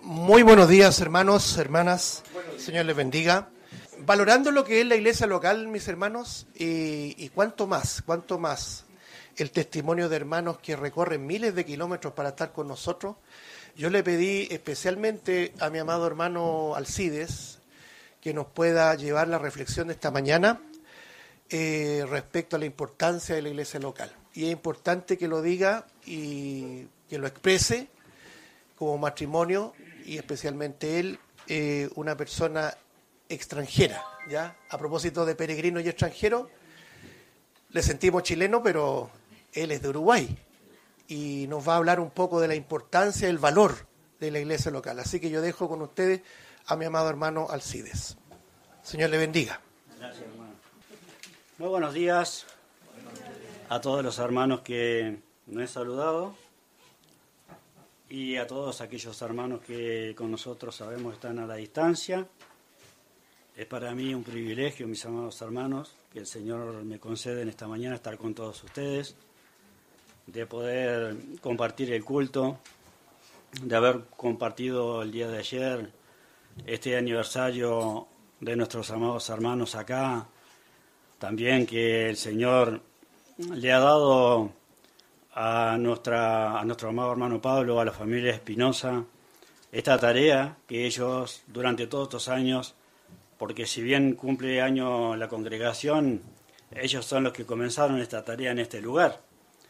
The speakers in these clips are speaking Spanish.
Muy buenos días, hermanos, hermanas. Señor les bendiga. Valorando lo que es la iglesia local, mis hermanos, y cuánto más el testimonio de hermanos que recorren miles de kilómetros para estar con nosotros, yo le pedí especialmente a mi amado hermano Alcides que nos pueda llevar la reflexión de esta mañana respecto a la importancia de la iglesia local. Y es importante que lo diga y que lo exprese como matrimonio, y especialmente él, una persona extranjera, ¿ya? A propósito de peregrino y extranjero, le sentimos chileno, pero él es de Uruguay y nos va a hablar un poco de la importancia, el valor de la iglesia local. Así que yo dejo con ustedes a mi amado hermano Alcides. Señor le bendiga. Gracias, hermano. Muy buenos días a todos los hermanos que nos he saludado y a todos aquellos hermanos que con nosotros sabemos están a la distancia. Es para mí un privilegio, mis amados hermanos, que el Señor me concede en esta mañana estar con todos ustedes, de poder compartir el culto, de haber compartido el día de ayer este aniversario de nuestros amados hermanos acá. También que el Señor le ha dado a nuestro amado hermano Pablo, a la familia Espinosa, esta tarea que ellos durante todos estos años, porque si bien cumple año la congregación, ellos son los que comenzaron esta tarea en este lugar.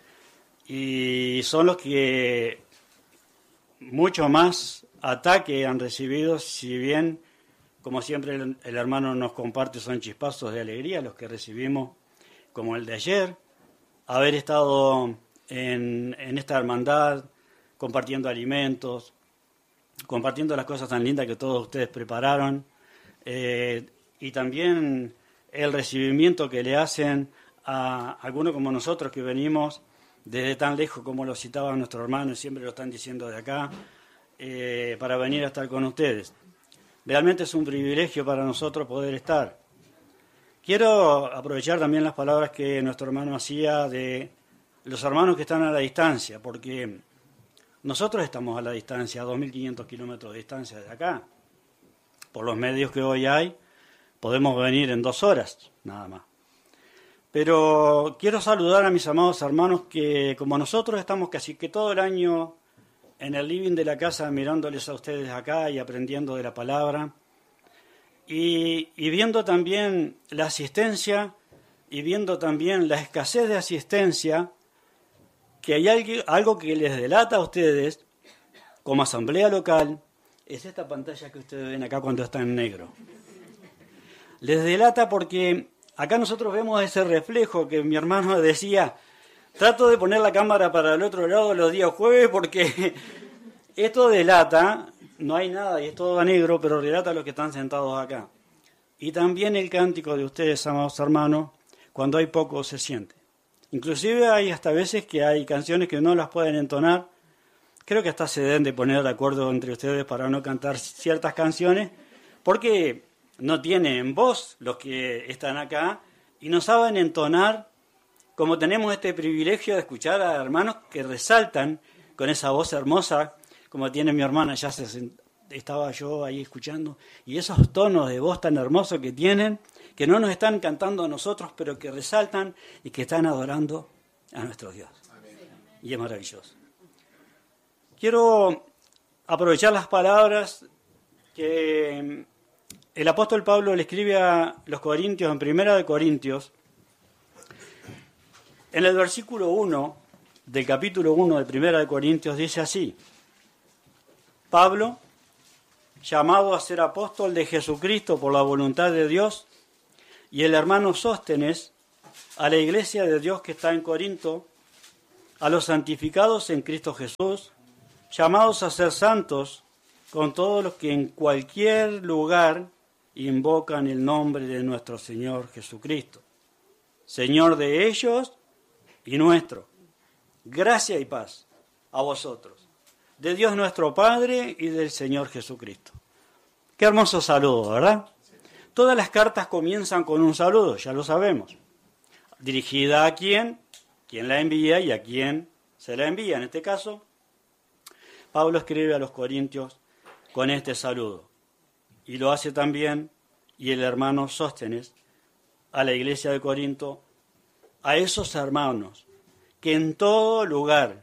Y son los que mucho más ataque han recibido, si bien, como siempre el hermano nos comparte, son chispazos de alegría los que recibimos, como el de ayer, haber estado en esta hermandad, compartiendo alimentos, compartiendo las cosas tan lindas que todos ustedes prepararon, y también el recibimiento que le hacen a algunos como nosotros que venimos desde tan lejos, como lo citaba nuestro hermano, y siempre lo están diciendo de acá, para venir a estar con ustedes. Realmente es un privilegio para nosotros poder estar. Quiero aprovechar también las palabras que nuestro hermano hacía de los hermanos que están a la distancia, porque nosotros estamos a la distancia, a 2.500 kilómetros de distancia de acá. Por los medios que hoy hay, podemos venir en 2 horas, nada más. Pero quiero saludar a mis amados hermanos que, como nosotros, estamos casi que todo el año en el living de la casa mirándoles a ustedes acá y aprendiendo de la palabra, y viendo también la asistencia y viendo también la escasez de asistencia, que hay algo que les delata a ustedes como asamblea local, es esta pantalla que ustedes ven acá cuando está en negro. Les delata porque acá nosotros vemos ese reflejo que mi hermano decía, trato de poner la cámara para el otro lado los días jueves porque esto delata, no hay nada y es todo a negro, pero relata a los que están sentados acá. Y también el cántico de ustedes, amados hermanos, cuando hay poco se siente. Inclusive hay hasta veces que hay canciones que no las pueden entonar. Creo que hasta se deben de poner de acuerdo entre ustedes para no cantar ciertas canciones, porque no tienen voz los que están acá y no saben entonar, como tenemos este privilegio de escuchar a hermanos que resaltan con esa voz hermosa, como tiene mi hermana, estaba yo ahí escuchando, y esos tonos de voz tan hermosos que tienen, que no nos están cantando a nosotros, pero que resaltan y que están adorando a nuestro Dios. Amén. Y es maravilloso. Quiero aprovechar las palabras que el apóstol Pablo le escribe a los Corintios, en 1 Corintios, en el versículo 1 del capítulo 1 de 1 Corintios, dice así: Pablo, llamado a ser apóstol de Jesucristo por la voluntad de Dios, y el hermano Sóstenes, a la iglesia de Dios que está en Corinto, a los santificados en Cristo Jesús, llamados a ser santos, con todos los que en cualquier lugar invocan el nombre de nuestro Señor Jesucristo, Señor de ellos y nuestro. Gracia y paz a vosotros, de Dios nuestro Padre y del Señor Jesucristo. Qué hermoso saludo, ¿verdad? Todas las cartas comienzan con un saludo, ya lo sabemos. Dirigida a quién la envía y a quién se la envía. En este caso, Pablo escribe a los Corintios con este saludo. Y lo hace también, y el hermano Sóstenes, a la iglesia de Corinto, a esos hermanos que en cualquier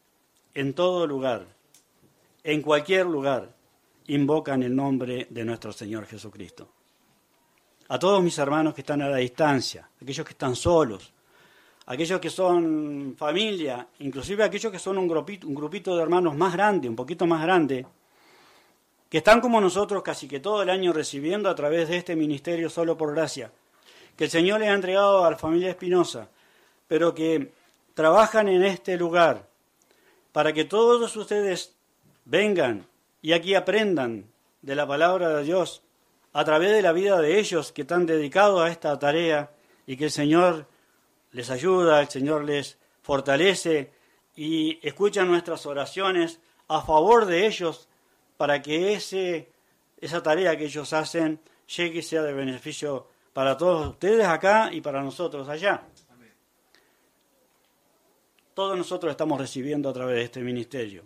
lugar, invocan el nombre de nuestro Señor Jesucristo. A todos mis hermanos que están a la distancia, aquellos que están solos, aquellos que son familia, inclusive aquellos que son un grupito de hermanos más grande, un poquito más grande, que están como nosotros casi que todo el año recibiendo a través de este ministerio solo por gracia, que el Señor les ha entregado a la familia Espinosa, pero que trabajan en este lugar para que todos ustedes vengan y aquí aprendan de la palabra de Dios a través de la vida de ellos que están dedicados a esta tarea y que el Señor les ayuda, el Señor les fortalece y escucha nuestras oraciones a favor de ellos para que esa tarea que ellos hacen llegue y sea de beneficio para todos ustedes acá y para nosotros allá. Amén. Todos nosotros estamos recibiendo a través de este ministerio.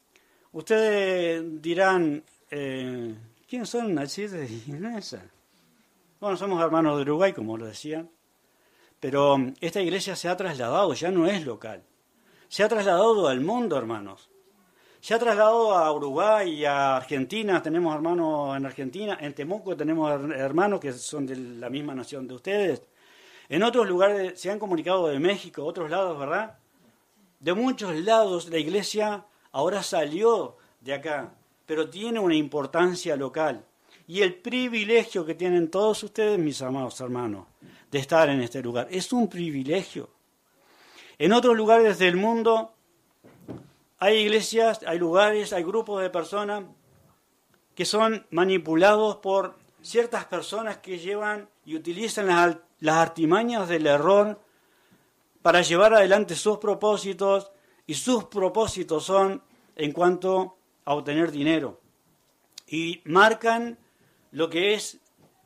Ustedes dirán, ¿quiénes son así de iglesia? Bueno, somos hermanos de Uruguay, como lo decían, pero esta iglesia se ha trasladado, ya no es local. Se ha trasladado al mundo, hermanos. Se ha trasladado a Uruguay y a Argentina, tenemos hermanos en Argentina, en Temuco tenemos hermanos que son de la misma nación de ustedes. En otros lugares se han comunicado de México, otros lados, ¿verdad? De muchos lados la iglesia ahora salió de acá, pero tiene una importancia local. Y el privilegio que tienen todos ustedes, mis amados hermanos, de estar en este lugar, es un privilegio. En otros lugares del mundo hay iglesias, hay lugares, hay grupos de personas que son manipulados por ciertas personas que llevan y utilizan las artimañas del error para llevar adelante sus propósitos, y sus propósitos son en cuanto a obtener dinero. Y marcan lo que es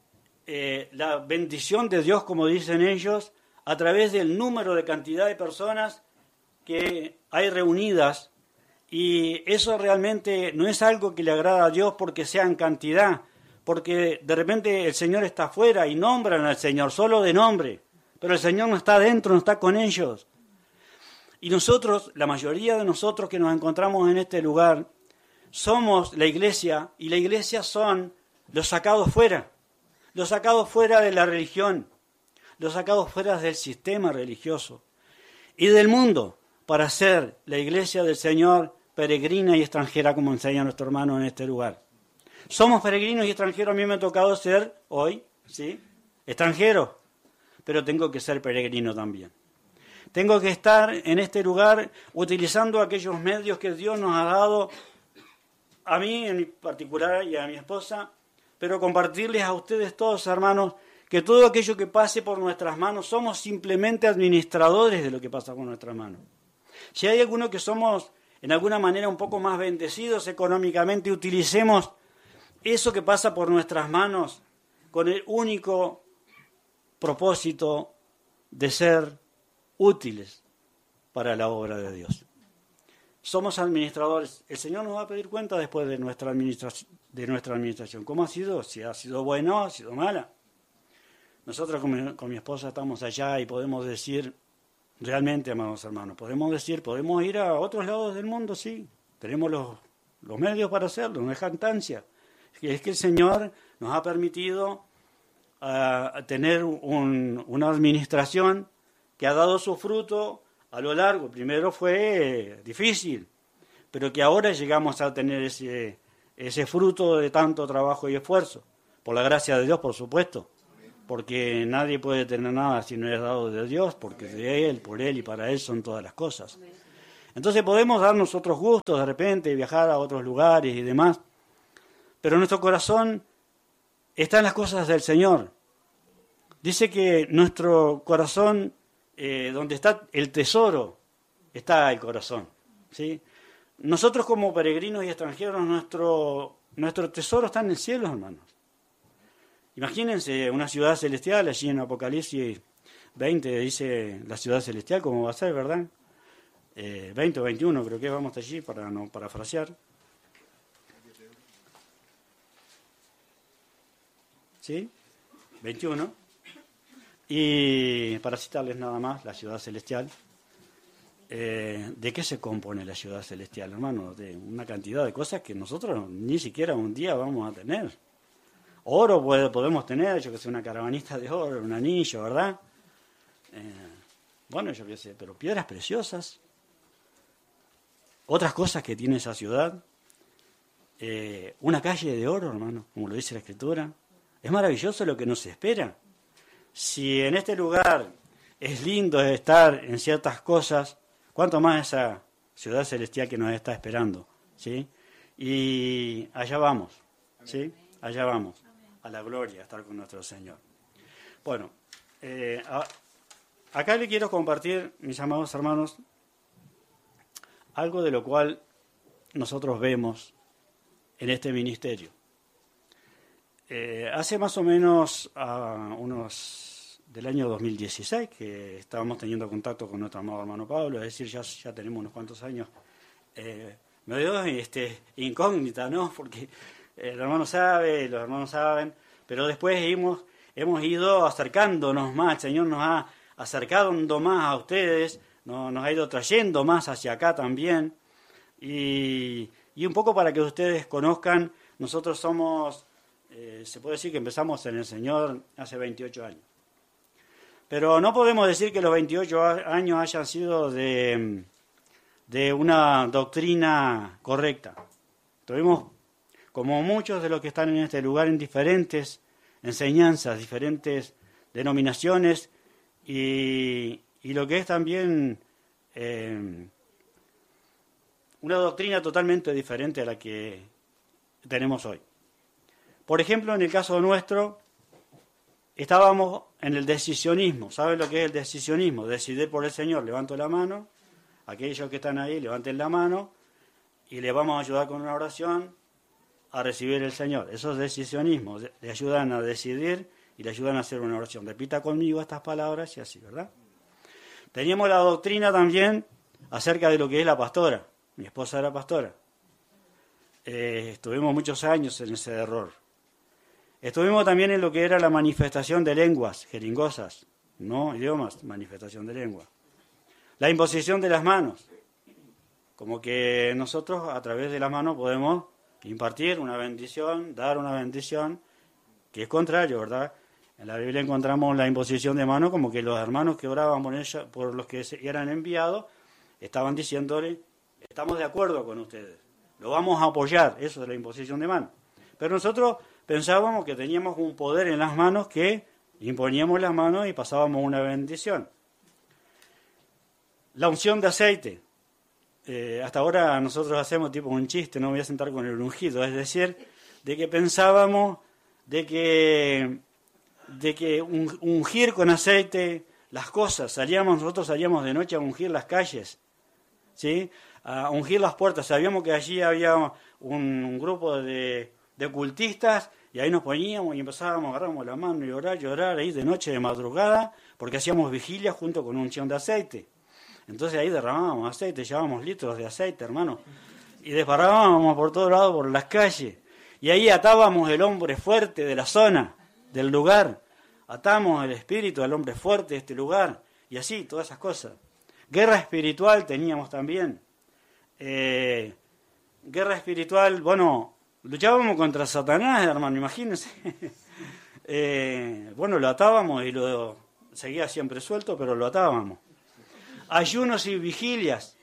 la bendición de Dios, como dicen ellos, a través del número de cantidad de personas que hay reunidas. Y eso realmente no es algo que le agrada a Dios porque sea en cantidad, porque de repente el Señor está afuera y nombran al Señor solo de nombre, pero el Señor no está dentro, no está con ellos. Y nosotros, la mayoría de nosotros que nos encontramos en este lugar, somos la iglesia, y la iglesia son los sacados fuera de la religión, los sacados fuera del sistema religioso y del mundo, para ser la iglesia del Señor peregrina y extranjera, como enseña nuestro hermano en este lugar. Somos peregrinos y extranjeros. A mí me ha tocado ser hoy, ¿sí?, extranjero, pero tengo que ser peregrino también. Tengo que estar en este lugar utilizando aquellos medios que Dios nos ha dado, a mí en particular y a mi esposa, pero compartirles a ustedes todos, hermanos, que todo aquello que pase por nuestras manos, somos simplemente administradores de lo que pasa por nuestras manos. Si hay alguno que somos en alguna manera un poco más bendecidos económicamente, utilicemos eso que pasa por nuestras manos con el único propósito de ser útiles para la obra de Dios. Somos administradores. El Señor nos va a pedir cuenta después de nuestra administración. ¿Cómo ha sido? Si ha sido buena o ha sido mala. Nosotros con mi esposa estamos allá y podemos decir, realmente, amados hermanos, podemos ir a otros lados del mundo, sí. Tenemos los medios para hacerlo, no es jactancia. Es que el Señor nos ha permitido tener una administración que ha dado su fruto a lo largo. Primero fue difícil, pero que ahora llegamos a tener ese fruto de tanto trabajo y esfuerzo. Por la gracia de Dios, por supuesto. Porque nadie puede tener nada si no es dado de Dios, porque de Él, por Él y para Él son todas las cosas. Entonces podemos darnos otros gustos de repente, viajar a otros lugares y demás, pero nuestro corazón está en las cosas del Señor. Dice que nuestro corazón, donde está el tesoro, está el corazón, ¿sí? Nosotros como peregrinos y extranjeros, nuestro tesoro está en el cielo, hermanos. Imagínense una ciudad celestial, allí en Apocalipsis 20 dice la ciudad celestial, ¿cómo va a ser, verdad? 20 o 21 creo que vamos allí para no parafrasear. ¿sí? 21. Y para citarles nada más, la ciudad celestial. ¿De qué se compone la ciudad celestial, hermano? De una cantidad de cosas que nosotros ni siquiera un día vamos a tener. Oro podemos tener, yo que sé, una caravanista de oro, un anillo, ¿verdad? Bueno, yo qué sé, pero piedras preciosas. Otras cosas que tiene esa ciudad. Una calle de oro, hermano, como lo dice la Escritura. Es maravilloso lo que nos espera. Si en este lugar es lindo estar en ciertas cosas, ¿cuánto más esa ciudad celestial que nos está esperando? ¿Sí? Y allá vamos, ¿sí? Allá vamos, a la gloria, a estar con nuestro Señor. Bueno, acá le quiero compartir, mis amados hermanos, algo de lo cual nosotros vemos en este ministerio. Hace más o menos del año 2016 que estábamos teniendo contacto con nuestro amado hermano Pablo, es decir, ya tenemos unos cuantos años. Me dio incógnita, ¿no? Porque el hermano sabe, los hermanos saben, pero después hemos ido acercándonos más, el Señor nos ha acercado más a ustedes, nos ha ido trayendo más hacia acá también, y un poco para que ustedes conozcan, nosotros somos, se puede decir que empezamos en el Señor hace 28 años. Pero no podemos decir que los 28 años hayan sido de una doctrina correcta. Tuvimos, como muchos de los que están en este lugar, en diferentes enseñanzas, diferentes denominaciones, y lo que es también una doctrina totalmente diferente a la que tenemos hoy. Por ejemplo, en el caso nuestro, estábamos en el decisionismo. ¿Saben lo que es el decisionismo? Decidir por el Señor. Levanto la mano. Aquellos que están ahí, levanten la mano. Y le vamos a ayudar con una oración a recibir el Señor. Eso es decisionismo. Le ayudan a decidir y le ayudan a hacer una oración. Repita conmigo estas palabras y así, ¿verdad? Teníamos la doctrina también acerca de lo que es la pastora. Mi esposa era pastora. Estuvimos muchos años en ese error. Estuvimos también en lo que era la manifestación de lenguas, jeringosas, no idiomas, manifestación de lengua. La imposición de las manos, como que nosotros a través de las manos podemos impartir una bendición, dar una bendición, que es contrario, ¿verdad? En la Biblia encontramos la imposición de manos como que los hermanos que oraban por los que eran enviados estaban diciéndole, estamos de acuerdo con ustedes, lo vamos a apoyar, eso es la imposición de manos. Pero nosotros pensábamos que teníamos un poder en las manos que imponíamos las manos y pasábamos una bendición. La unción de aceite. Hasta ahora nosotros hacemos tipo un chiste, no me voy a sentar con el ungido, es decir, de que pensábamos de que ungir con aceite las cosas. Nosotros salíamos de noche a ungir las calles, ¿sí? A ungir las puertas. Sabíamos que allí había un grupo de ocultistas, y ahí nos poníamos y empezábamos, agarrábamos la mano y llorar ahí de noche, de madrugada, porque hacíamos vigilia junto con un unción de aceite. Entonces ahí derramábamos aceite, llevábamos litros de aceite, hermano, y desparrábamos por todos lados, por las calles, y ahí atábamos el hombre fuerte de la zona, del lugar, atamos el espíritu al hombre fuerte de este lugar, y así, todas esas cosas. Guerra espiritual teníamos también. Guerra espiritual, bueno, luchábamos contra Satanás, hermano, imagínense. Bueno, lo atábamos y lo seguía siempre suelto, pero lo atábamos. Ayunos y vigilias.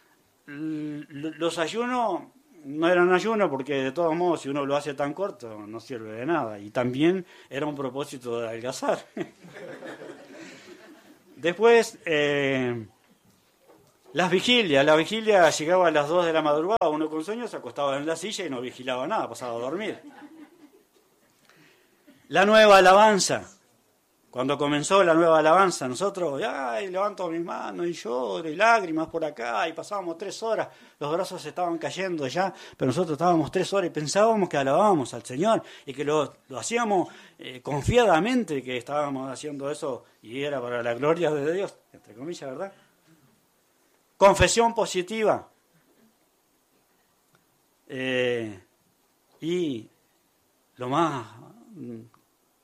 Los ayunos no eran ayunos porque de todos modos si uno lo hace tan corto no sirve de nada. Y también era un propósito de adelgazar. Después, las vigilias. La vigilia llegaba a las 2 de la madrugada, uno con sueño se acostaba en la silla y no vigilaba nada, pasaba a dormir. La nueva alabanza. Cuando comenzó la nueva alabanza, nosotros, levanto mis manos y lloro y lágrimas por acá, y pasábamos 3 horas, los brazos se estaban cayendo ya, pero nosotros estábamos 3 horas y pensábamos que alabábamos al Señor y que lo hacíamos confiadamente, que estábamos haciendo eso y era para la gloria de Dios, entre comillas, ¿verdad? Confesión positiva. Y lo más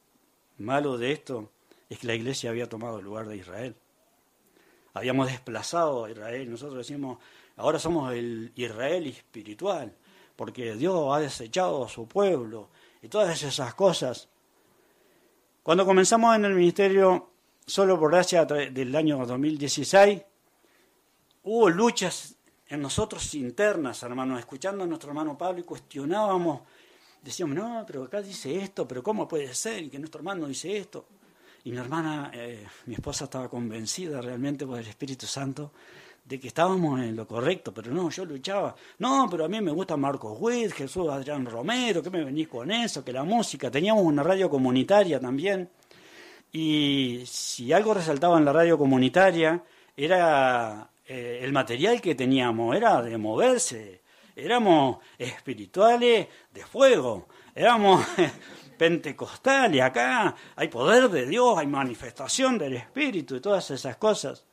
malo de esto es que la iglesia había tomado el lugar de Israel. Habíamos desplazado a Israel. Nosotros decimos, ahora somos el Israel espiritual, porque Dios ha desechado a su pueblo y todas esas cosas. Cuando comenzamos en el ministerio, solo por gracia del año 2016, hubo luchas en nosotros internas, hermanos, escuchando a nuestro hermano Pablo y cuestionábamos, decíamos, no, pero acá dice esto, pero ¿cómo puede ser? Y que nuestro hermano dice esto. Y mi hermana, mi esposa estaba convencida realmente por el Espíritu Santo de que estábamos en lo correcto, pero no, yo luchaba. No, pero a mí me gusta Marcos Witt, Jesús Adrián Romero, ¿qué me venís con eso? Que la música. Teníamos una radio comunitaria también, y si algo resaltaba en la radio comunitaria era el material que teníamos, era de moverse. Éramos espirituales de fuego, éramos pentecostales, acá hay poder de Dios, hay manifestación del Espíritu y todas esas cosas.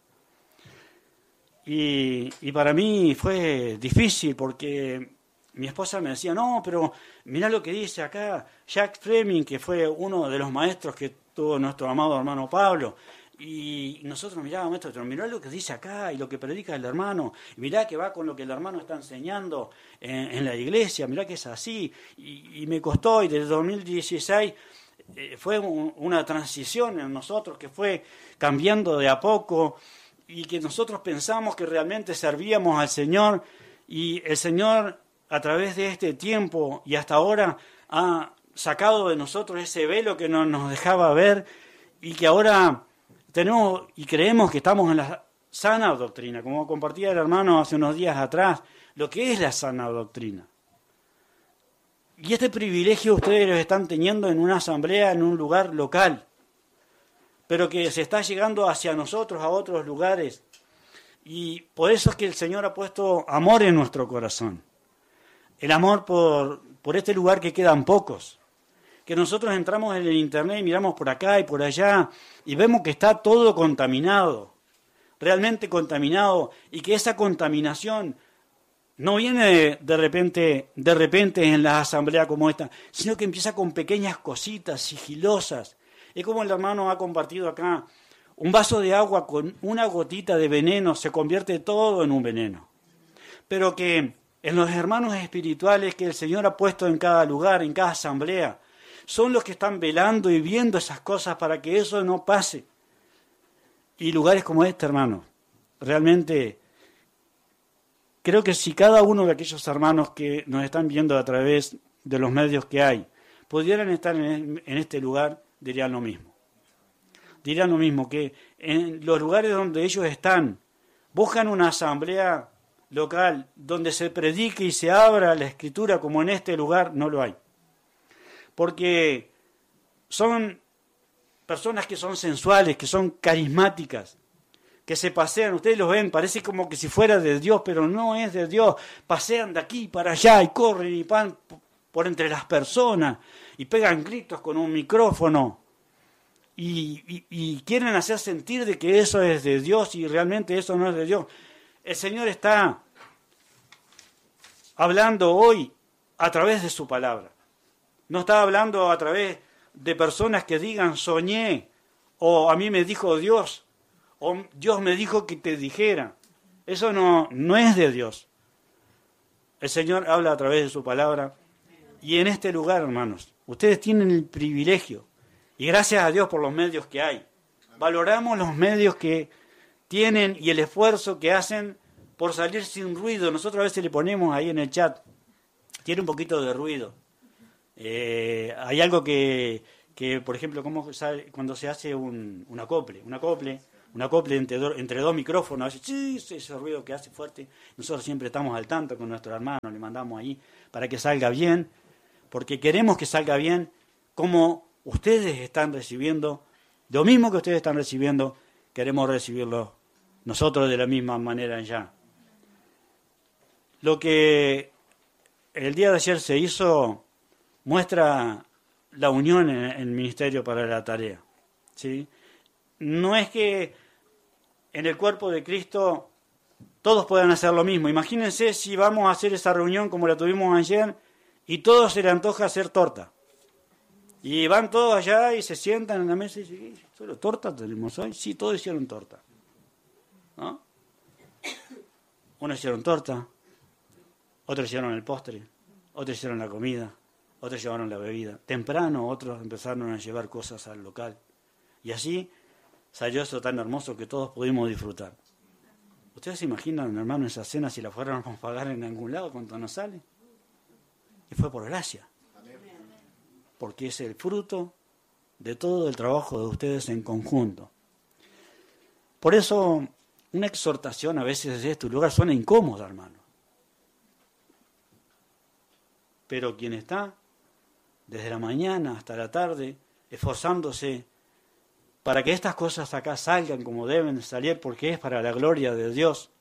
Y para mí fue difícil porque mi esposa me decía, no, pero mirá lo que dice acá Jack Fleming, que fue uno de los maestros que tuvo nuestro amado hermano Pablo. Y nosotros mirábamos esto, pero mirá lo que dice acá y lo que predica el hermano, y mirá que va con lo que el hermano está enseñando en la iglesia, mirá que es así. Y me costó, y desde 2016 fue una transición en nosotros que fue cambiando de a poco, y que nosotros pensamos que realmente servíamos al Señor, y el Señor a través de este tiempo y hasta ahora ha sacado de nosotros ese velo que no nos dejaba ver, y que ahora tenemos y creemos que estamos en la sana doctrina, como compartía el hermano hace unos días atrás, lo que es la sana doctrina. Y este privilegio ustedes lo están teniendo en una asamblea, en un lugar local, pero que se está llegando hacia nosotros a otros lugares. Y por eso es que el Señor ha puesto amor en nuestro corazón. El amor por este lugar que quedan pocos. Que nosotros entramos en el internet y miramos por acá y por allá y vemos que está todo contaminado, realmente contaminado, y que esa contaminación no viene de repente en la asamblea como esta, sino que empieza con pequeñas cositas sigilosas. Es como el hermano ha compartido acá, un vaso de agua con una gotita de veneno se convierte todo en un veneno. Pero que en los hermanos espirituales que el Señor ha puesto en cada lugar, en cada asamblea, son los que están velando y viendo esas cosas para que eso no pase. Y lugares como este, hermanos, realmente creo que si cada uno de aquellos hermanos que nos están viendo a través de los medios que hay, pudieran estar en este lugar, dirían lo mismo. Dirían lo mismo, que en los lugares donde ellos están, buscan una asamblea local donde se predique y se abra la Escritura como en este lugar, no lo hay. Porque son personas que son sensuales, que son carismáticas, que se pasean, ustedes los ven, parece como que si fuera de Dios, pero no es de Dios. Pasean de aquí para allá y corren y van por entre las personas y pegan gritos con un micrófono y quieren hacer sentir de que eso es de Dios y realmente eso no es de Dios. El Señor está hablando hoy a través de su palabra. No está hablando a través de personas que digan soñé, o a mí me dijo Dios, o Dios me dijo que te dijera. Eso no es de Dios. El Señor habla a través de su palabra. Y en este lugar, hermanos, ustedes tienen el privilegio, y gracias a Dios por los medios que hay. Valoramos los medios que tienen y el esfuerzo que hacen por salir sin ruido. Nosotros a veces le ponemos ahí en el chat, tiene un poquito de ruido. Hay algo que por ejemplo, cuando se hace un acople entre dos micrófonos, ese ruido que hace fuerte, nosotros siempre estamos al tanto con nuestro hermano, le mandamos ahí para que salga bien, porque queremos que salga bien como ustedes están recibiendo, lo mismo que ustedes están recibiendo, queremos recibirlo nosotros de la misma manera ya. Lo que el día de ayer se hizo muestra la unión en el ministerio para la tarea, ¿sí? No es que en el cuerpo de Cristo todos puedan hacer lo mismo. Imagínense si vamos a hacer esa reunión como la tuvimos ayer y todos se le antoja hacer torta. Y van todos allá y se sientan en la mesa y dicen, ¿solo torta tenemos hoy? Sí, todos hicieron torta. ¿No? Unos hicieron torta, otros hicieron el postre, otros hicieron la comida, otros llevaron la bebida. Temprano otros empezaron a llevar cosas al local. Y así salió eso tan hermoso que todos pudimos disfrutar. ¿Ustedes se imaginan, hermano, esa cena si la fuéramos a pagar en algún lado cuánto nos sale? Y fue por gracia. Porque es el fruto de todo el trabajo de ustedes en conjunto. Por eso, una exhortación a veces de este lugar suena incómoda, hermano. Pero quien está desde la mañana hasta la tarde esforzándose para que estas cosas acá salgan como deben salir, porque es para la gloria de Dios.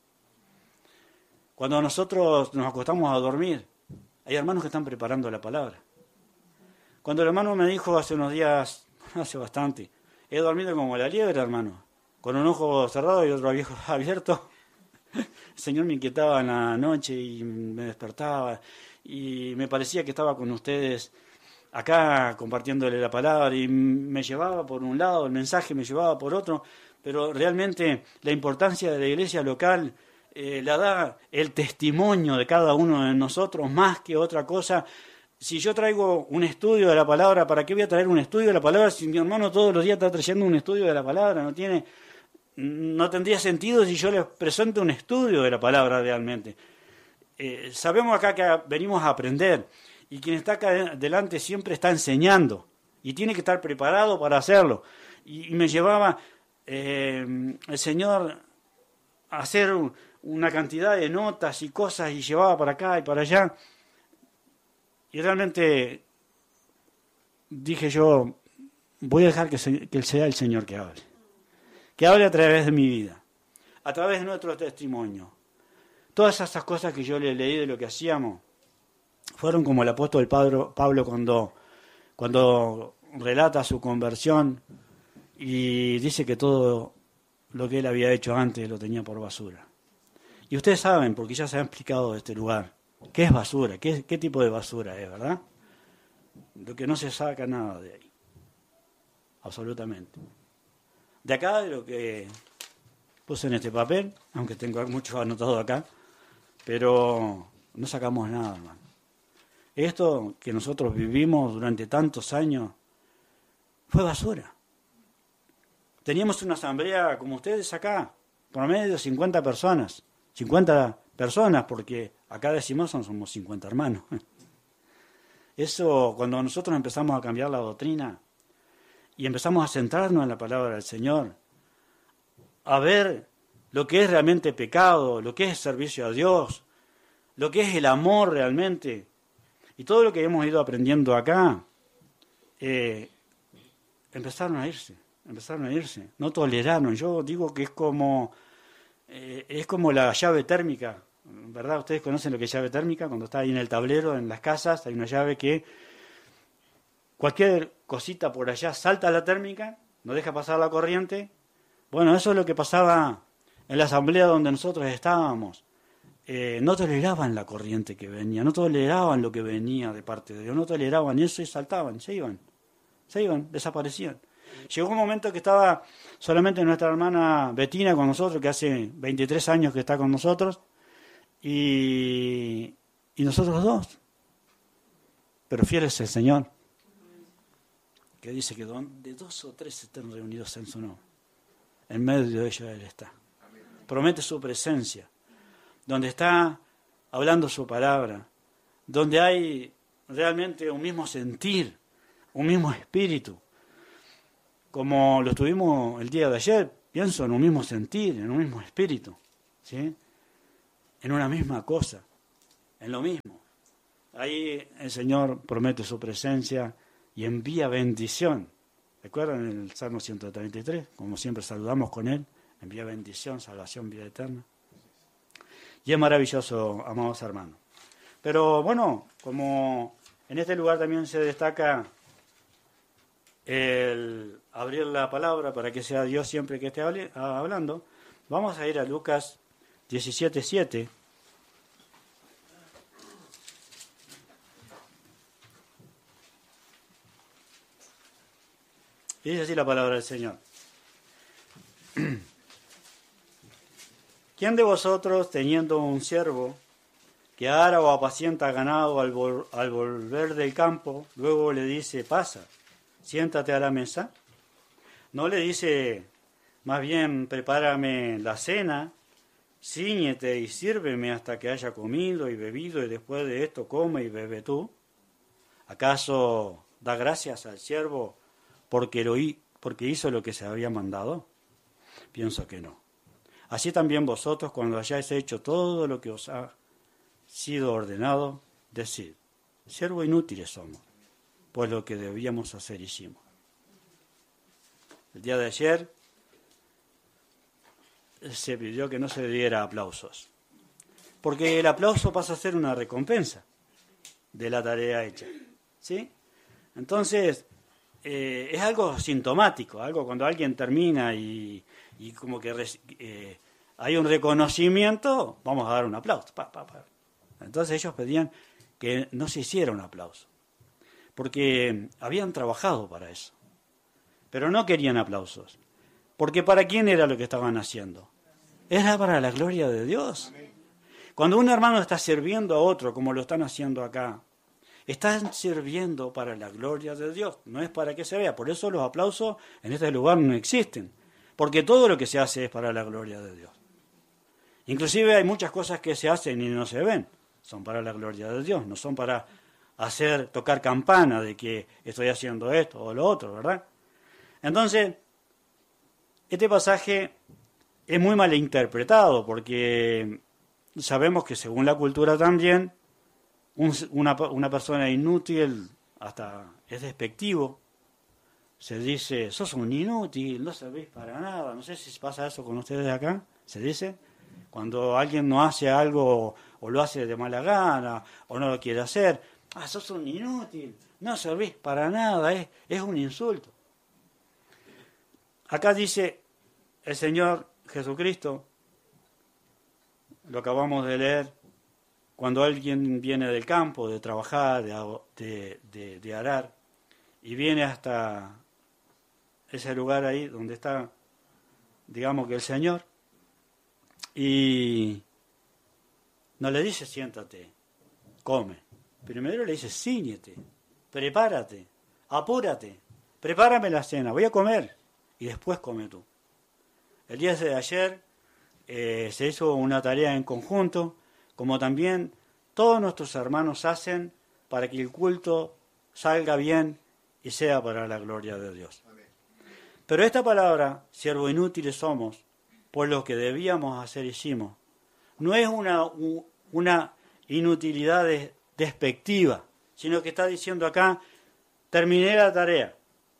Cuando nosotros nos acostamos a dormir, hay hermanos que están preparando la palabra. Cuando el hermano me dijo hace unos días, hace bastante, he dormido como la liebre, hermano, con un ojo cerrado y otro abierto. El Señor me inquietaba en la noche y me despertaba y me parecía que estaba con ustedes acá compartiéndole la palabra y me llevaba por un lado, el mensaje me llevaba por otro, pero realmente la importancia de la iglesia local la da el testimonio de cada uno de nosotros más que otra cosa. Si yo traigo un estudio de la palabra, ¿para qué voy a traer un estudio de la palabra si mi hermano todos los días está trayendo un estudio de la palabra? No tendría sentido si yo les presento un estudio de la palabra realmente. Sabemos acá que venimos a aprender. Y quien está acá delante siempre está enseñando y tiene que estar preparado para hacerlo. Y me llevaba el Señor a hacer una cantidad de notas y cosas y llevaba para acá y para allá. Y realmente dije yo, voy a dejar que sea el Señor que hable. Que hable a través de mi vida, a través de nuestro testimonio. Todas esas cosas que yo le leí de lo que hacíamos, fueron como el apóstol Pablo cuando relata su conversión y dice que todo lo que él había hecho antes lo tenía por basura. Y ustedes saben, porque ya se ha explicado de este lugar, ¿qué es basura? ¿Qué tipo de basura es, verdad? Lo que no se saca nada de ahí. Absolutamente. De acá, de lo que puse en este papel, aunque tengo mucho anotado acá, pero no sacamos nada, hermano. Esto que nosotros vivimos durante tantos años fue basura. Teníamos una asamblea como ustedes acá, promedio 50 personas. 50 personas, porque acá decimos somos 50 hermanos. Eso, cuando nosotros empezamos a cambiar la doctrina y empezamos a centrarnos en la palabra del Señor, a ver lo que es realmente pecado, lo que es servicio a Dios, lo que es el amor realmente, y todo lo que hemos ido aprendiendo acá, empezaron a irse, no toleraron. Yo digo que es como la llave térmica, ¿verdad? Ustedes conocen lo que es llave térmica, cuando está ahí en el tablero, en las casas, hay una llave que cualquier cosita por allá salta a la térmica, no deja pasar la corriente. Bueno, eso es lo que pasaba en la asamblea donde nosotros estábamos. No toleraban la corriente que venía, no toleraban lo que venía de parte de Dios, no toleraban eso y saltaban, se iban, desaparecían. Llegó un momento que estaba solamente nuestra hermana Betina con nosotros, que hace 23 años que está con nosotros, y nosotros dos. Pero fiel es el Señor, que dice que donde 2 o 3 estén reunidos en su nombre, en medio de ellos Él está. Promete su presencia. Donde está hablando su palabra, donde hay realmente un mismo sentir, un mismo espíritu, como lo tuvimos el día de ayer, pienso en un mismo sentir, en un mismo espíritu, ¿sí? En una misma cosa, en lo mismo. Ahí el Señor promete su presencia y envía bendición. ¿Recuerdan el Salmo 133? Como siempre saludamos con Él, envía bendición, salvación, vida eterna. Y es maravilloso, amados hermanos. Pero bueno, como en este lugar también se destaca el abrir la palabra para que sea Dios siempre que esté hablando, vamos a ir a Lucas 17:7. Y dice así la palabra del Señor. ¿Quién de vosotros, teniendo un siervo que ara o apacienta ganado al volver del campo, luego le dice, pasa, siéntate a la mesa? ¿No le dice, más bien, prepárame la cena, cíñete y sírveme hasta que haya comido y bebido, y después de esto come y bebe tú? ¿Acaso da gracias al siervo porque hizo lo que se había mandado? Pienso que no. Así también vosotros, cuando hayáis hecho todo lo que os ha sido ordenado, decid, siervos inútiles somos, pues lo que debíamos hacer hicimos. El día de ayer se pidió que no se diera aplausos, porque el aplauso pasa a ser una recompensa de la tarea hecha, ¿sí? Entonces, es algo sintomático, algo cuando alguien termina y como que hay un reconocimiento, vamos a dar un aplauso. Entonces ellos pedían que no se hiciera un aplauso, porque habían trabajado para eso, pero no querían aplausos, porque ¿para quién era lo que estaban haciendo? Era para la gloria de Dios. Cuando un hermano está sirviendo a otro, como lo están haciendo acá, están sirviendo para la gloria de Dios, no es para que se vea. Por eso los aplausos en este lugar no existen, porque todo lo que se hace es para la gloria de Dios. Inclusive hay muchas cosas que se hacen y no se ven, son para la gloria de Dios, no son para tocar campana de que estoy haciendo esto o lo otro, ¿verdad? Entonces, este pasaje es muy mal interpretado, porque sabemos que según la cultura también, una persona inútil hasta es despectivo. Se dice, sos un inútil, no servís para nada. No sé si pasa eso con ustedes acá, se dice. Cuando alguien no hace algo o lo hace de mala gana o no lo quiere hacer, sos un inútil, no servís para nada, es un insulto. Acá dice el Señor Jesucristo, lo acabamos de leer, cuando alguien viene del campo, de trabajar, de arar, y viene hasta ese lugar ahí donde está, digamos que el Señor, y no le dice siéntate, come. Primero le dice cíñete, prepárate, apúrate, prepárame la cena, voy a comer, y después come tú. El día de ayer se hizo una tarea en conjunto, como también todos nuestros hermanos hacen para que el culto salga bien y sea para la gloria de Dios. Amén. Pero esta palabra, siervos inútiles somos, pues lo que debíamos hacer hicimos, no es una inutilidad despectiva, sino que está diciendo acá, terminé la tarea,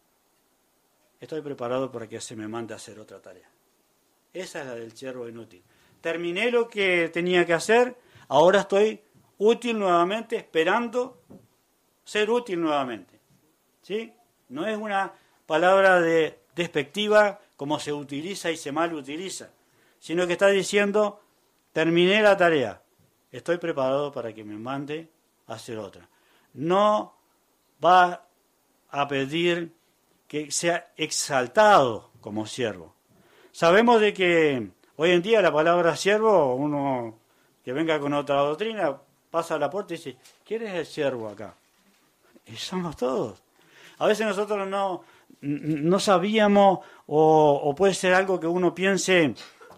estoy preparado para que se me mande a hacer otra tarea. Esa es la del siervo inútil. Terminé lo que tenía que hacer, ahora estoy útil nuevamente, esperando ser útil nuevamente. ¿Sí? No es una palabra despectiva como se utiliza y se mal utiliza, sino que está diciendo, terminé la tarea, estoy preparado para que me mande a hacer otra. No va a pedir que sea exaltado como siervo. Sabemos de que hoy en día la palabra siervo, uno que venga con otra doctrina, pasa a la puerta y dice, ¿quién es el siervo acá? Y somos todos. A veces nosotros no sabíamos, o puede ser algo que uno piense,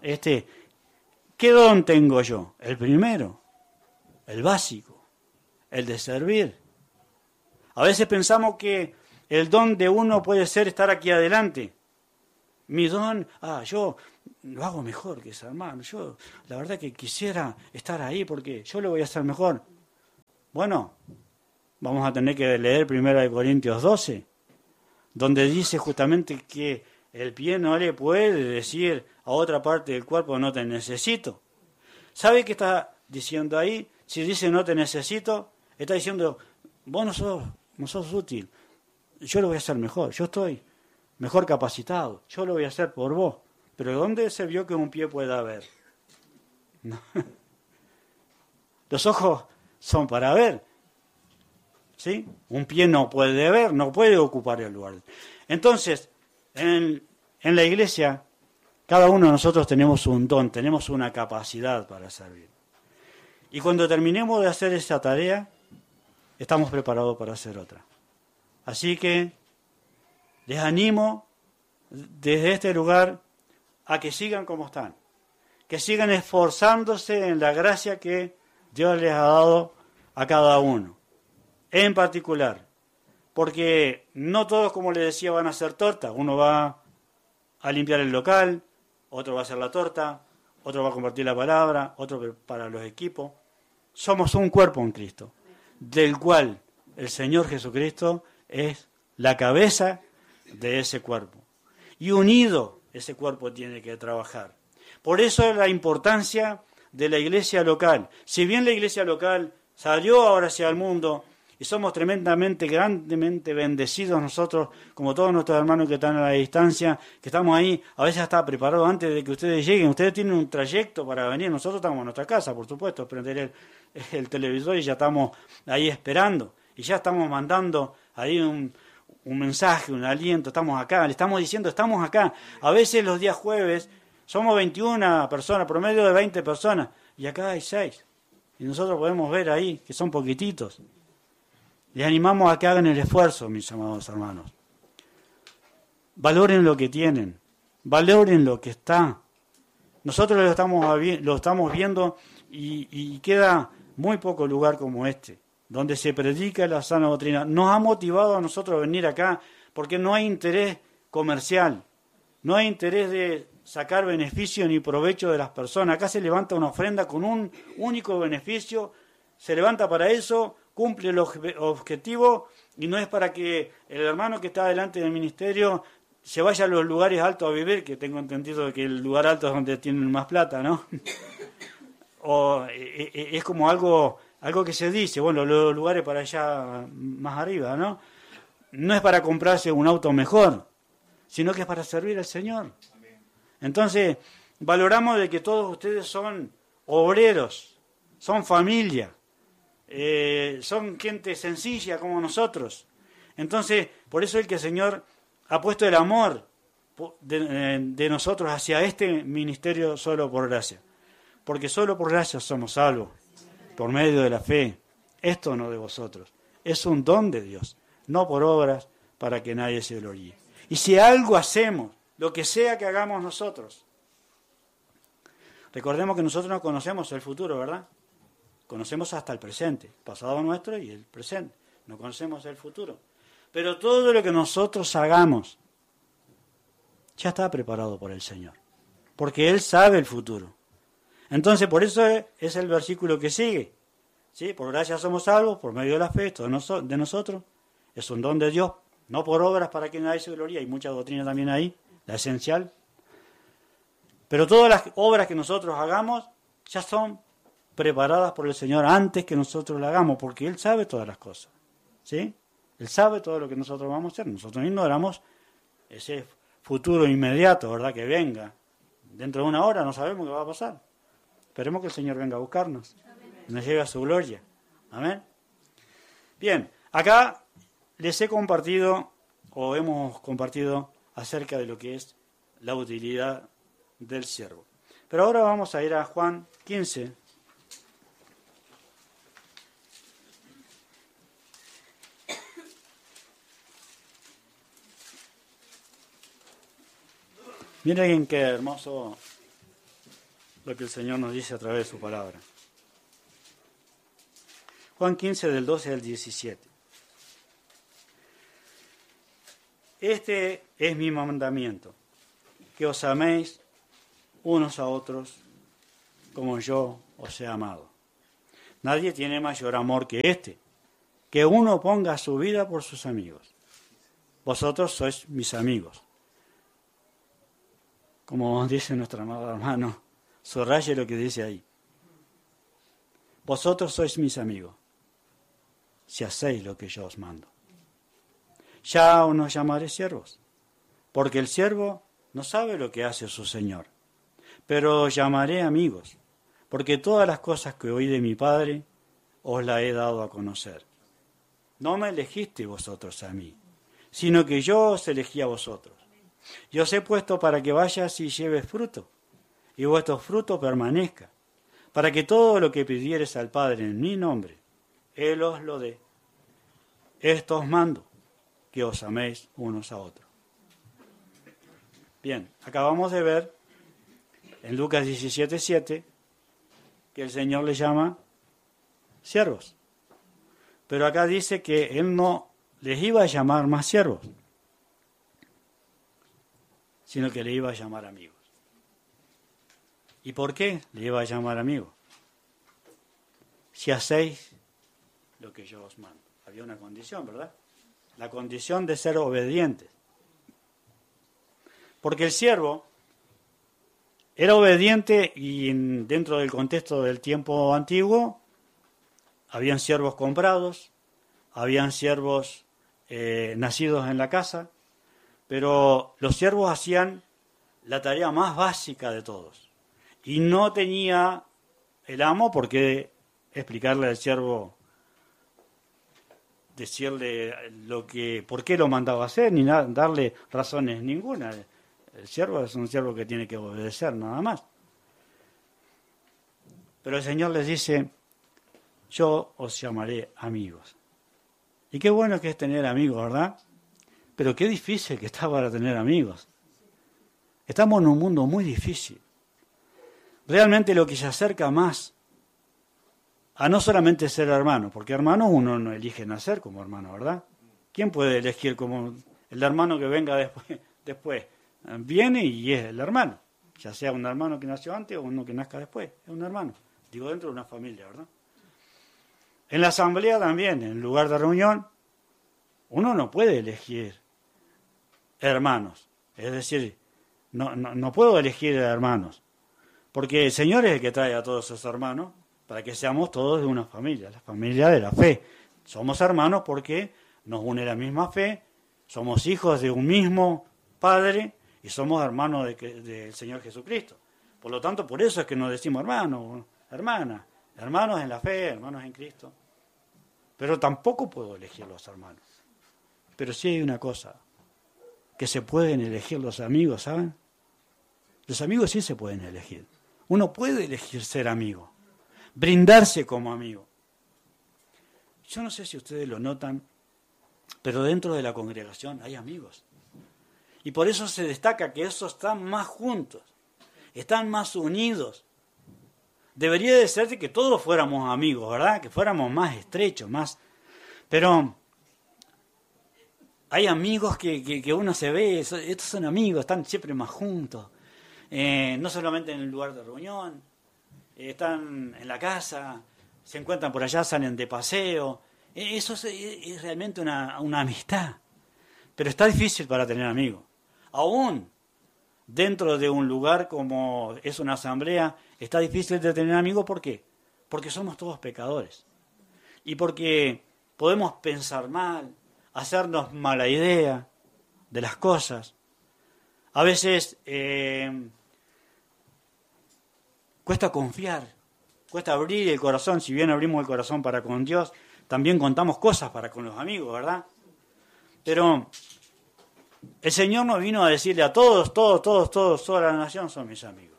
¿qué don tengo yo? El primero, el básico, el de servir. A veces pensamos que el don de uno puede ser estar aquí adelante. Mi don, yo lo hago mejor que ese hermano. Yo, la verdad que quisiera estar ahí porque yo lo voy a hacer mejor. Bueno, vamos a tener que leer 1 Corintios 12, donde dice justamente que el pie no le puede decir a otra parte del cuerpo no te necesito. ¿Sabe qué está diciendo ahí? Si dice no te necesito, está diciendo vos no sos útil. Yo lo voy a hacer mejor, yo estoy mejor capacitado, yo lo voy a hacer por vos. Pero ¿dónde se vio que un pie pueda ver? No. Los ojos son para ver, ¿sí? Un pie no puede ver, no puede ocupar el lugar. Entonces, En la iglesia, cada uno de nosotros tenemos un don, tenemos una capacidad para servir. Y cuando terminemos de hacer esa tarea, estamos preparados para hacer otra. Así que les animo desde este lugar a que sigan como están, que sigan esforzándose en la gracia que Dios les ha dado a cada uno, en particular, porque no todos, como les decía, van a hacer torta. Uno va a limpiar el local, otro va a hacer la torta, otro va a compartir la palabra, otro para los equipos. Somos un cuerpo en Cristo, del cual el Señor Jesucristo es la cabeza de ese cuerpo. Y unido ese cuerpo tiene que trabajar. Por eso es la importancia de la iglesia local. Si bien la iglesia local salió ahora hacia el mundo y somos tremendamente, grandemente bendecidos nosotros, como todos nuestros hermanos que están a la distancia, que estamos ahí, a veces está preparado antes de que ustedes lleguen. Ustedes tienen un trayecto para venir. Nosotros estamos en nuestra casa, por supuesto, prender el televisor y ya estamos ahí esperando. Y ya estamos mandando ahí un mensaje, un aliento. Estamos acá, le estamos diciendo, estamos acá. A veces los días jueves somos 21 personas, promedio de 20 personas, y acá hay 6. Y nosotros podemos ver ahí que son poquititos. Les animamos a que hagan el esfuerzo, mis amados hermanos. Valoren lo que tienen, valoren lo que está. Nosotros lo estamos viendo y queda muy poco lugar como este, donde se predica la sana doctrina. Nos ha motivado a nosotros a venir acá porque no hay interés comercial, no hay interés de sacar beneficio ni provecho de las personas. Acá se levanta una ofrenda con un único beneficio, se levanta para eso, cumple el objetivo, y no es para que el hermano que está delante del ministerio se vaya a los lugares altos a vivir, que tengo entendido que el lugar alto es donde tienen más plata, ¿no? O es como algo que se dice, bueno, los lugares para allá más arriba, ¿no? No es para comprarse un auto mejor, sino que es para servir al Señor. Entonces, valoramos de que todos ustedes son obreros, son familia, son gente sencilla como nosotros. Entonces, por eso es que el Señor ha puesto el amor de nosotros hacia este ministerio solo por gracia. Porque solo por gracia somos salvos, por medio de la fe. Esto no de vosotros, es un don de Dios, no por obras para que nadie se gloríe. Y si algo hacemos, lo que sea que hagamos nosotros, recordemos que nosotros no conocemos el futuro, ¿verdad? Conocemos hasta el presente, el pasado nuestro y el presente. No conocemos el futuro. Pero todo lo que nosotros hagamos ya está preparado por el Señor, porque Él sabe el futuro. Entonces, por eso es el versículo que sigue. ¿Sí? Por gracia somos salvos, por medio de la fe, esto de nosotros. Es un don de Dios, no por obras para que nadie se gloríe. Hay mucha doctrina también ahí, la esencial. Pero todas las obras que nosotros hagamos ya son preparadas por el Señor antes que nosotros las hagamos, porque Él sabe todas las cosas. ¿Sí? Él sabe todo lo que nosotros vamos a hacer. Nosotros ignoramos ese futuro inmediato, ¿verdad? Que venga. Dentro de una hora no sabemos qué va a pasar. Esperemos que el Señor venga a buscarnos. Y nos lleve a su gloria. Amén. Bien, acá les he compartido, o hemos compartido, acerca de lo que es la utilidad del siervo. Pero ahora vamos a ir a Juan 15. Miren qué hermoso lo que el Señor nos dice a través de su palabra. Juan 15, del 12 al 17. Este es mi mandamiento, que os améis unos a otros como yo os he amado. Nadie tiene mayor amor que este, que uno ponga su vida por sus amigos. Vosotros sois mis amigos. Como dice nuestro amado hermano, subraye lo que dice ahí. Vosotros sois mis amigos, si hacéis lo que yo os mando. Ya os llamaré siervos, porque el siervo no sabe lo que hace su Señor. Pero os llamaré amigos, porque todas las cosas que oí de mi Padre os las he dado a conocer. No me elegisteis vosotros a mí, sino que yo os elegí a vosotros, Y os he puesto para que vayas y lleves fruto, y vuestro fruto permanezca, para que todo lo que pidieres al Padre en mi nombre, Él os lo dé. Esto os mando, que os améis unos a otros. Bien, acabamos de ver en Lucas 17:7 que el Señor les llama siervos. Pero acá dice que Él no les iba a llamar más siervos, sino que le iba a llamar amigos. ¿Y por qué le iba a llamar amigos? Si hacéis lo que yo os mando. Había una condición, ¿verdad? La condición de ser obedientes. Porque el siervo era obediente y dentro del contexto del tiempo antiguo, habían siervos comprados, habían siervos nacidos en la casa, pero los siervos hacían la tarea más básica de todos. Y no tenía el amo por qué explicarle al siervo, decirle por qué lo mandaba a hacer, ni darle razones ninguna. El siervo es un siervo que tiene que obedecer, nada más. Pero el Señor les dice, yo os llamaré amigos. Y qué bueno que es tener amigos, ¿verdad? Pero qué difícil que está para tener amigos. Estamos en un mundo muy difícil. Realmente lo que se acerca más a no solamente ser hermano, porque hermano uno no elige nacer como hermano, ¿verdad? ¿Quién puede elegir como el hermano que venga después? Viene y es el hermano, ya sea un hermano que nació antes o uno que nazca después, es un hermano, digo dentro de una familia, ¿verdad? En la asamblea también, en lugar de reunión, uno no puede elegir hermanos, es decir, no puedo elegir hermanos, porque el Señor es el que trae a todos esos hermanos para que seamos todos de una familia, la familia de la fe. Somos hermanos porque nos une la misma fe, somos hijos de un mismo Padre y somos hermanos del Señor Jesucristo. Por lo tanto, por eso es que nos decimos hermanos, hermanas, hermanos en la fe, hermanos en Cristo. Pero tampoco puedo elegir los hermanos. Pero sí hay una cosa, que se pueden elegir los amigos, ¿saben? Los amigos sí se pueden elegir. Uno puede elegir ser amigo, brindarse como amigo. Yo no sé si ustedes lo notan, pero dentro de la congregación hay amigos. Y por eso se destaca que esos están más juntos, están más unidos. Debería de ser que todos fuéramos amigos, ¿verdad? Que fuéramos más estrechos, más... Pero hay amigos que uno se ve, estos son amigos, están siempre más juntos. No solamente en el lugar de reunión, están en la casa, se encuentran por allá, salen de paseo. Eso es realmente una amistad. Pero está difícil para tener amigos. Aún dentro de un lugar como es una asamblea, está difícil de tener amigos. ¿Por qué? Porque somos todos pecadores. Y porque podemos pensar mal, hacernos mala idea de las cosas. A veces cuesta confiar, cuesta abrir el corazón. Si bien abrimos el corazón para con Dios, también contamos cosas para con los amigos, ¿verdad? Pero el Señor no vino a decirle a todos, toda la nación son mis amigos.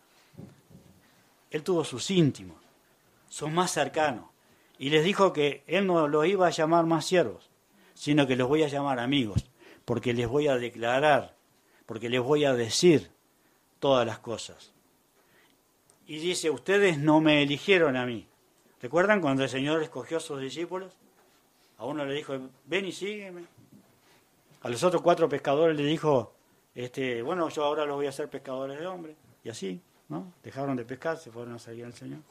Él tuvo sus íntimos, sus más cercanos, y les dijo que Él no los iba a llamar más siervos, sino que los voy a llamar amigos, porque les voy a declarar, porque les voy a decir todas las cosas. Y dice, ustedes no me eligieron a mí. ¿Recuerdan cuando el Señor escogió a sus discípulos? A uno le dijo, ven y sígueme. A los otros 4 pescadores le dijo, bueno, yo ahora los voy a hacer pescadores de hombres. Y así, ¿no? Dejaron de pescar, se fueron a seguir al Señor.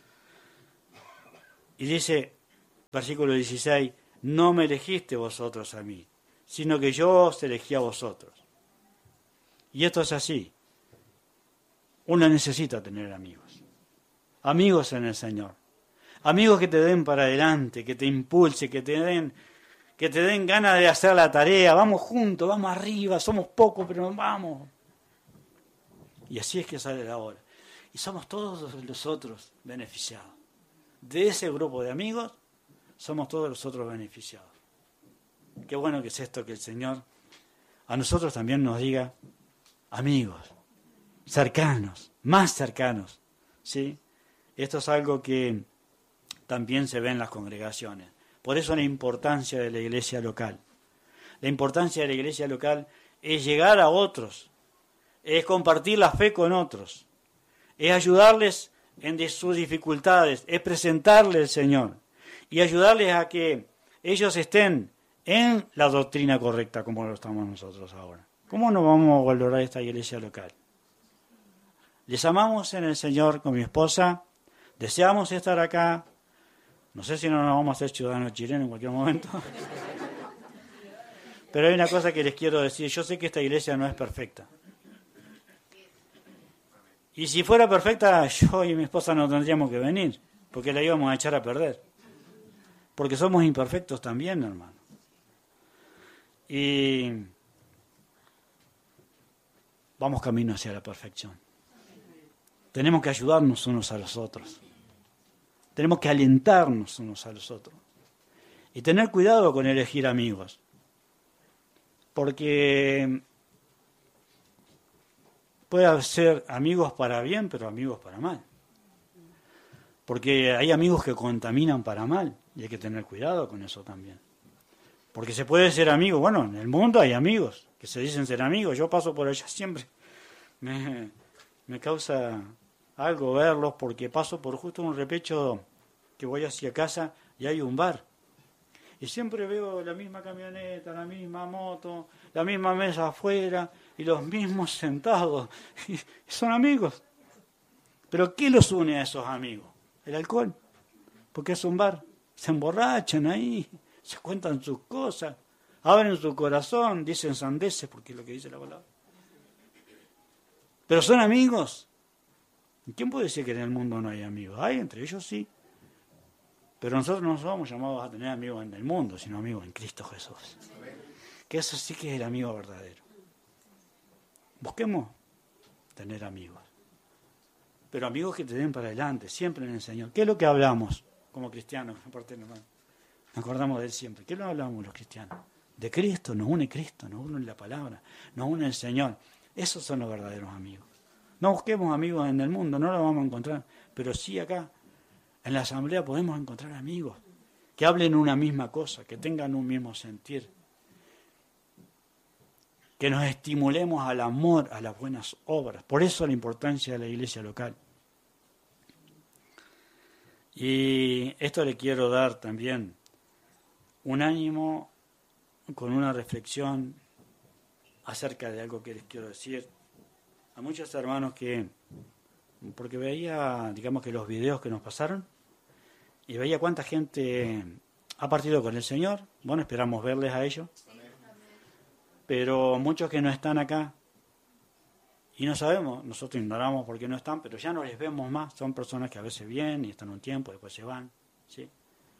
Y dice, versículo 16, no me elegiste vosotros a mí, sino que yo os elegí a vosotros. Y esto es así. Uno necesita tener amigos. Amigos en el Señor. Amigos que te den para adelante, que te impulse, que te den ganas de hacer la tarea. Vamos juntos, vamos arriba, somos pocos, pero vamos. Y así es que sale la hora. Y somos todos los otros beneficiados. De ese grupo de amigos, somos todos los otros beneficiados. Qué bueno que es esto que el Señor a nosotros también nos diga amigos, cercanos, más cercanos, ¿sí? Esto es algo que también se ve en las congregaciones. Por eso la importancia de la iglesia local. La importancia de la iglesia local es llegar a otros, es compartir la fe con otros, es ayudarles en sus dificultades, es presentarles al Señor y ayudarles a que ellos estén en la doctrina correcta como lo estamos nosotros ahora. ¿Cómo no vamos a valorar esta iglesia local? Les amamos en el Señor con mi esposa, deseamos estar acá. No sé si no nos vamos a hacer ciudadanos chilenos en cualquier momento. Pero hay una cosa que les quiero decir. Yo sé que esta iglesia no es perfecta. Y si fuera perfecta, yo y mi esposa no tendríamos que venir, porque la íbamos a echar a perder. Porque somos imperfectos también, hermano. Y vamos camino hacia la perfección. Tenemos que ayudarnos unos a los otros. Tenemos que alentarnos unos a los otros. Y tener cuidado con elegir amigos. Porque puede ser amigos para bien, pero amigos para mal. Porque hay amigos que contaminan para mal. Y hay que tener cuidado con eso también. Porque se puede ser amigo. Bueno, en el mundo hay amigos que se dicen ser amigos. Yo paso por allá siempre. Me causa algo verlos porque paso por justo un repecho que voy hacia casa y hay un bar. Y siempre veo la misma camioneta, la misma moto, la misma mesa afuera y los mismos sentados. Y son amigos. ¿Pero qué los une a esos amigos? El alcohol. Porque es un bar. Se emborrachan ahí, se cuentan sus cosas, abren su corazón, dicen sandeces, porque es lo que dice la palabra. Pero son amigos. ¿Quién puede decir que en el mundo no hay amigos? Hay, entre ellos sí. Pero nosotros no somos llamados a tener amigos en el mundo, sino amigos en Cristo Jesús. Que eso sí que es el amigo verdadero. Busquemos tener amigos. Pero amigos que te den para adelante, siempre en el Señor. ¿Qué es lo que hablamos como cristianos? Aparte, nos acordamos de Él siempre. ¿Qué es lo que hablamos los cristianos? De Cristo, nos une Cristo, nos une la palabra, nos une el Señor. Esos son los verdaderos amigos. No busquemos amigos en el mundo, no los vamos a encontrar. Pero sí acá, en la asamblea podemos encontrar amigos que hablen una misma cosa, que tengan un mismo sentir. Que nos estimulemos al amor, a las buenas obras. Por eso la importancia de la iglesia local. Y esto le quiero dar también un ánimo con una reflexión acerca de algo que les quiero decir a muchos hermanos porque veía, digamos que los videos que nos pasaron y veía cuánta gente ha partido con el Señor. Bueno, esperamos verles a ellos. Pero muchos que no están acá, y no sabemos, nosotros ignoramos por qué no están, pero ya no les vemos más. Son personas que a veces vienen y están un tiempo, después se van, ¿sí?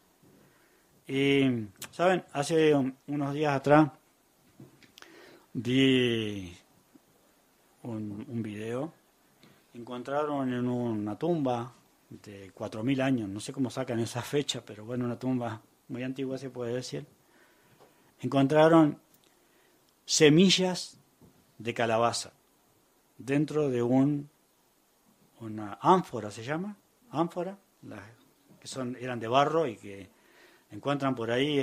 Y, ¿saben? Hace unos días atrás vi un video. Encontraron en una tumba de 4.000 años, no sé cómo sacan esa fecha, pero bueno, una tumba muy antigua se puede decir. Encontraron semillas de calabaza dentro de una ánfora, ¿se llama? Ánfora, que eran de barro y que encuentran por ahí,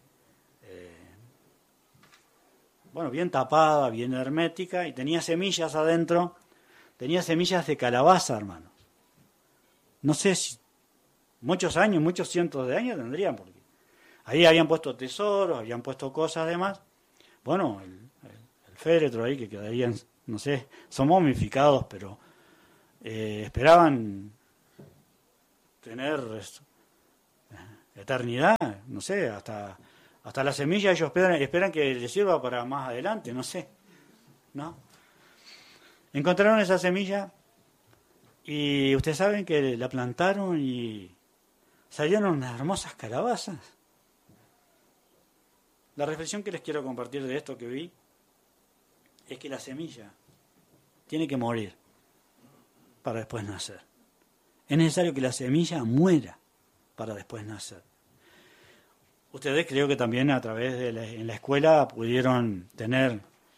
bien tapada, bien hermética, y tenía semillas adentro, tenía semillas de calabaza, hermano. No sé si muchos años, muchos cientos de años tendrían, porque ahí habían puesto tesoros, habían puesto cosas además. Bueno, el féretro ahí que quedarían, no sé, son momificados, pero esperaban tener eternidad, no sé, hasta la semilla ellos esperan que les sirva para más adelante, no sé, ¿no? Encontraron esa semilla y ustedes saben que la plantaron y salieron unas hermosas calabazas. La reflexión que les quiero compartir de esto que vi es que la semilla tiene que morir para después nacer. Es necesario que la semilla muera para después nacer. Ustedes creo que también a través de en la escuela pudieron tener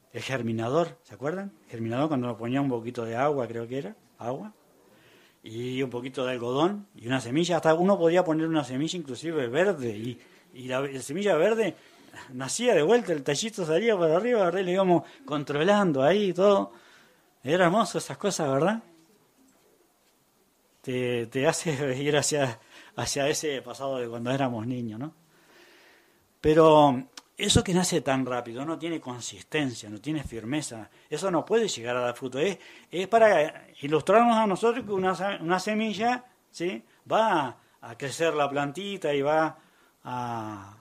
el germinador, ¿se acuerdan? El germinador cuando nos ponía un poquito de agua, creo que era, agua, y un poquito de algodón y una semilla, hasta uno podía poner una semilla inclusive verde, y la semilla verde nacía de vuelta, el tallito salía para arriba, ¿verdad? Y le íbamos controlando ahí y todo. Era hermoso esas cosas, ¿verdad? Te hace ir hacia ese pasado de cuando éramos niños, ¿no? Pero eso que nace tan rápido no tiene consistencia, no tiene firmeza, eso no puede llegar a dar fruto. Es para ilustrarnos a nosotros que una semilla, ¿sí?, va a crecer la plantita y va a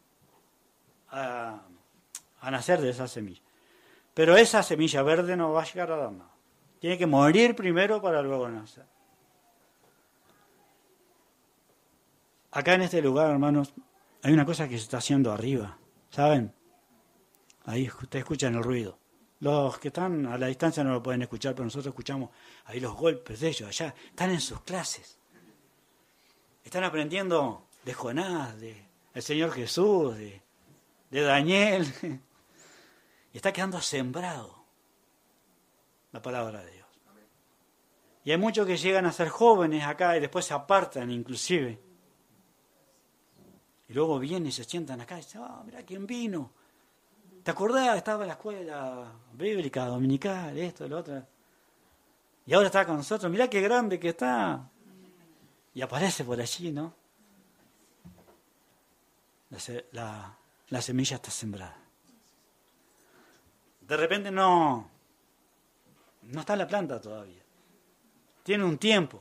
nacer de esa semilla. Pero esa semilla verde no va a llegar a dar nada. Tiene que morir primero para luego nacer. Acá en este lugar, hermanos, hay una cosa que se está haciendo arriba, ¿saben? Ahí ustedes escuchan el ruido. Los que están a la distancia no lo pueden escuchar, pero nosotros escuchamos ahí los golpes de ellos allá. Están en sus clases. Están aprendiendo de Jonás, del Señor Jesús, de Daniel. Y está quedando sembrado la palabra de Dios. Y hay muchos que llegan a ser jóvenes acá y después se apartan inclusive. Y luego vienen y se sientan acá y dicen, mirá quién vino. ¿Te acordás? Estaba en la escuela bíblica, dominical, esto, lo otro. Y ahora está con nosotros, mirá qué grande que está. Y aparece por allí, ¿no? La semilla está sembrada. De repente no está la planta todavía. Tiene un tiempo.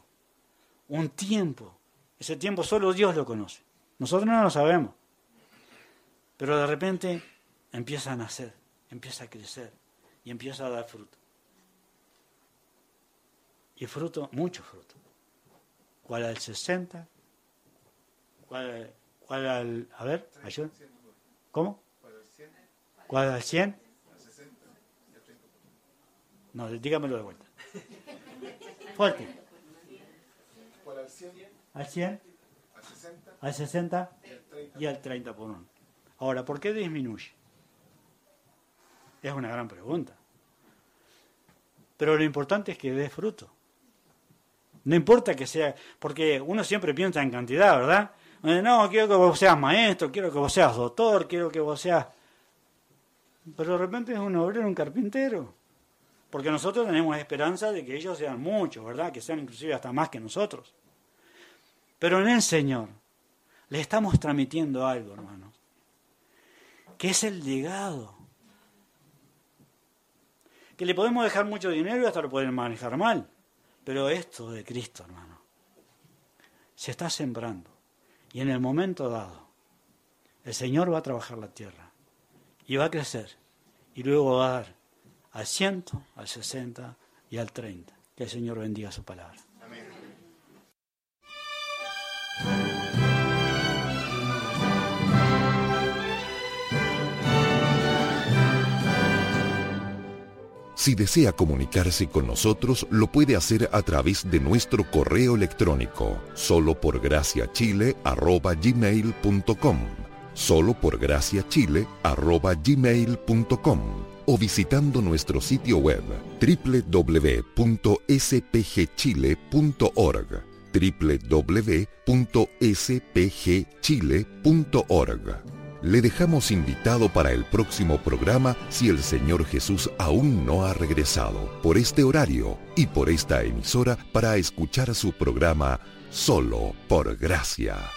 Ese tiempo solo Dios lo conoce. Nosotros no lo sabemos. Pero de repente empieza a nacer, empieza a crecer y empieza a dar fruto. Y fruto, mucho fruto. ¿Cuál al 60? ¿Cuál al... A ver, ayuda. ¿Cómo? ¿Cuál al 100? No, dígamelo de vuelta. Fuerte. ¿Cuál al 100? ¿Al 100? ¿Al 60? ¿Al 60? Y al 30 por 1. Ahora, ¿por qué disminuye? Es una gran pregunta. Pero lo importante es que dé fruto. No importa que sea, porque uno siempre piensa en cantidad, ¿verdad? No, quiero que vos seas maestro, quiero que vos seas doctor, quiero que vos seas... Pero de repente es un obrero, un carpintero. Porque nosotros tenemos esperanza de que ellos sean muchos, ¿verdad? Que sean inclusive hasta más que nosotros. Pero en el Señor le estamos transmitiendo algo, hermanos, que es el legado. Que le podemos dejar mucho dinero y hasta lo pueden manejar mal. Pero esto de Cristo, hermano, se está sembrando. Y en el momento dado, el Señor va a trabajar la tierra. Y va a crecer. Y luego va a dar al 100, al 60 y al 30. Que el Señor bendiga su palabra. Amén. Si desea comunicarse con nosotros, lo puede hacer a través de nuestro correo electrónico, soloporgraciachile@gmail.com, soloporgraciachile@gmail.com, o visitando nuestro sitio web www.spgchile.org, www.spgchile.org. Le dejamos invitado para el próximo programa si el Señor Jesús aún no ha regresado, por este horario y por esta emisora, para escuchar su programa Solo por Gracia.